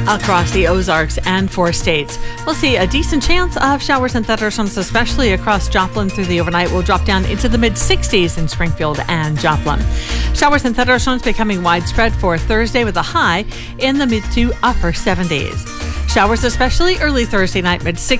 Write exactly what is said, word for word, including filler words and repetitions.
across the Ozarks and four states. We'll see a decent chance of showers and thunderstorms, especially across Joplin through the overnight. Will drop down into the mid sixties in Springfield and Joplin. Showers and thunderstorms becoming widespread for Thursday with a high in the mid to upper seventies. Showers especially early Thursday night, mid sixties.